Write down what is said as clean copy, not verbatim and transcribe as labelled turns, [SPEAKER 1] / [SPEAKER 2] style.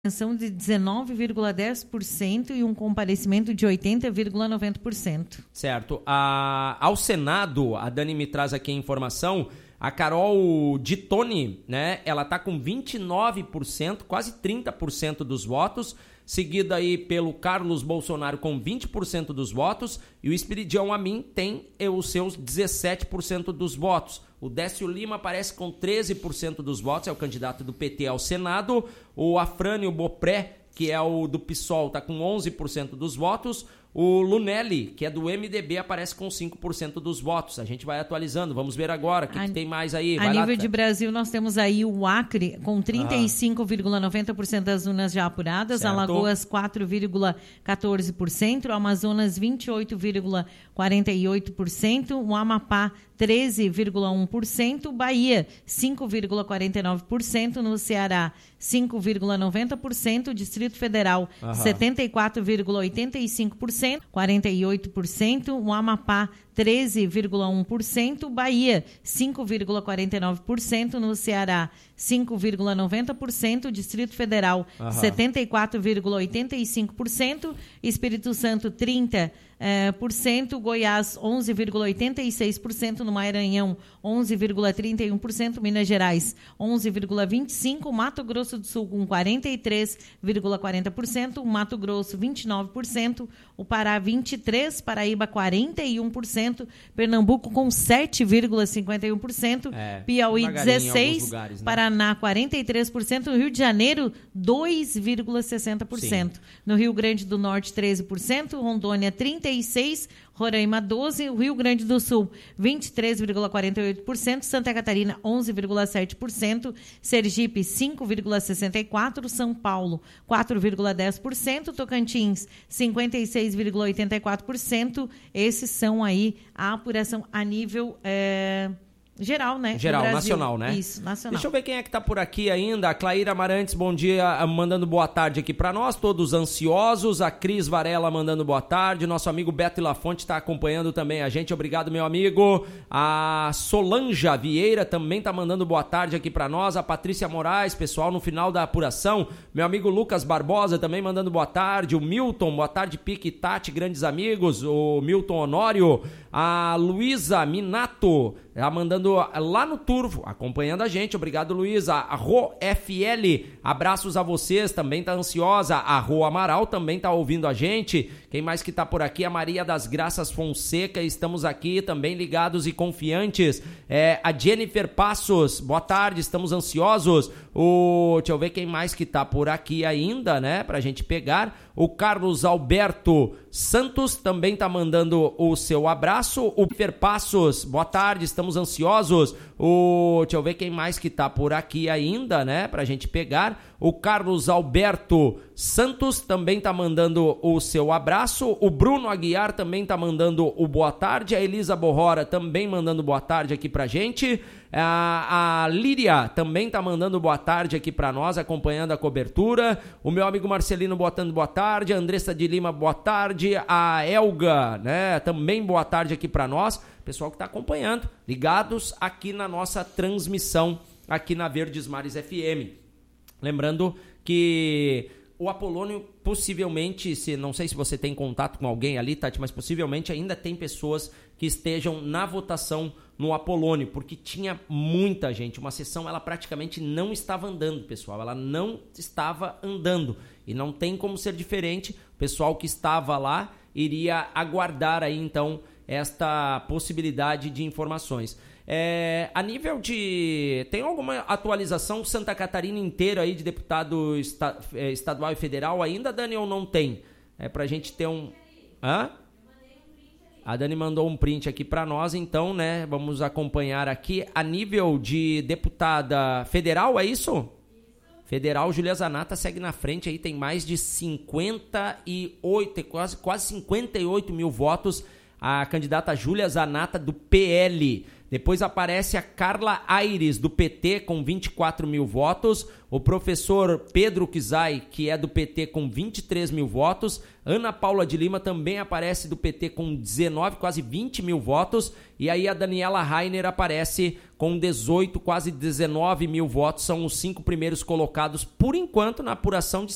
[SPEAKER 1] Abstenção de 19,10% e um comparecimento de 80,90%.
[SPEAKER 2] Certo. Ao Senado, a Dani me traz aqui a informação, a Carol Dittoni, né, ela está com 29%, quase 30% dos votos, seguida aí pelo Carlos Bolsonaro com 20% dos votos, e o Espiridião Amin tem os seus 17% dos votos. O Décio Lima aparece com 13% dos votos, é o candidato do PT ao Senado. O Afrânio Bopré, que é o do PSOL, está com 11% dos votos. O Lunelli, que é do MDB, aparece com 5% dos votos. A gente vai atualizando, vamos ver agora o que tem mais aí.
[SPEAKER 1] A nível de Brasil, nós temos aí o Acre com 35,90% das urnas já apuradas,
[SPEAKER 2] certo.
[SPEAKER 1] Alagoas 4,14%, o Amazonas 28,48%, o Amapá 13,1%, Bahia 5,49%, no Ceará 5,90%, Distrito Federal 74,85%, 48%, o Amapá 13,1%, Bahia 5,49%, no Ceará 5,90%, Distrito Federal 74,85%, Espírito Santo 30%, Goiás 11,86%, no Maranhão 11,31%, Minas Gerais 11,25%, Mato Grosso do Sul com 43,40%, Mato Grosso 29%, o Pará 23%, Paraíba 41%, Pernambuco com 7,51%, Piauí 16%, lugares, né? Paraná 43%, Rio de Janeiro 2,60%, no Rio Grande do Norte 13%, Rondônia 36%, Roraima 12%, Rio Grande do Sul 23,48%, Santa Catarina 11,7%, Sergipe 5,64%, São Paulo 4,10%, Tocantins 56,84%. Esses são aí a apuração a nível geral, né?
[SPEAKER 2] Geral, nacional, né?
[SPEAKER 1] Isso, nacional.
[SPEAKER 2] Deixa eu ver quem é que tá por aqui ainda. A Claíra Marantes, bom dia, mandando boa tarde aqui pra nós, todos ansiosos. A Cris Varela mandando boa tarde. Nosso amigo Beto Lafonte tá acompanhando também a gente. Obrigado, meu amigo. A Solange Vieira também tá mandando boa tarde aqui pra nós. A Patrícia Moraes, pessoal, no final da apuração. Meu amigo Lucas Barbosa também mandando boa tarde. O Milton, boa tarde, Pique e Tati, grandes amigos. O Milton Honório. A Luísa Minato, mandando lá no Turvo, acompanhando a gente. Obrigado, Luísa. A Rô FL, abraços a vocês, também tá ansiosa. A Rô Amaral também tá ouvindo a gente. Quem mais que tá por aqui? A Maria das Graças Fonseca, estamos aqui também ligados e confiantes. A Jennifer Passos, boa tarde, estamos ansiosos. Deixa eu ver quem mais que tá por aqui ainda, né, pra gente pegar. O Carlos Alberto Santos também tá mandando o seu abraço. O Fer Passos, boa tarde, estamos ansiosos. Deixa eu ver quem mais que tá por aqui ainda, né, pra gente pegar. O Carlos Alberto Santos também tá mandando o seu abraço. O Bruno Aguiar também tá mandando o boa tarde. A Elisa Borrora também mandando boa tarde aqui pra gente. A Líria também tá mandando boa tarde aqui pra nós, acompanhando a cobertura. O meu amigo Marcelino botando boa tarde. A Andressa de Lima, boa tarde. A Elga, né, também boa tarde aqui pra nós. Pessoal que tá acompanhando, ligados aqui na nossa transmissão, aqui na Verdes Mares FM. Lembrando que o Apolônio possivelmente, não sei se você tem contato com alguém ali, Tati, mas possivelmente ainda tem pessoas que estejam na votação no Apolônio, porque tinha muita gente. Uma sessão, ela praticamente não estava andando, pessoal. Ela não estava andando. E não tem como ser diferente. O pessoal que estava lá iria aguardar aí, então, esta possibilidade de informações. A nível de... Tem alguma atualização Santa Catarina inteira aí de deputado estadual e federal ainda, Dani, ou não tem? Pra gente ter um... Hã? A Dani mandou um print aqui pra nós, então, né? Vamos acompanhar aqui. A nível de deputada federal, é isso? Federal, Júlia Zanata segue na frente aí, tem mais de 58, quase 58 mil votos. A candidata Júlia Zanata do PL. Depois aparece a Carla Aires, do PT, com 24 mil votos. O professor Pedro Kizai, que é do PT, com 23 mil votos. Ana Paula de Lima também aparece do PT com 19, quase 20 mil votos. E aí a Daniela Rainer aparece com 18, quase 19 mil votos. São os 5 primeiros colocados, por enquanto, na apuração de